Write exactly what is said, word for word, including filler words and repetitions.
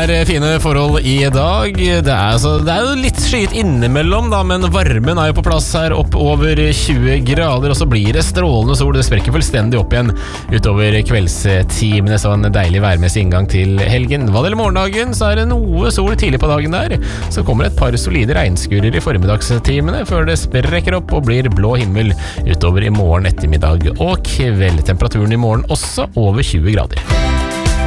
er fine forhold i dag. Det er, så, det er jo litt skyet innimellom da, men varmen er jo på plass her opp over tjue grader, og så blir det strålende sol. Det sprekker fullstendig opp igjen utover kveldstimene, så en deilig værmessig inngang til helgen. Hva det gjelder morgendagen, så er det noe sol tidlig på dagen der. Så kommer et par solide regnskurer i formiddagstimene, før det sprekker opp og blir blå himmel utover i morgen, ettermiddag og kveld. Temperaturen i morgen også over tjue grader.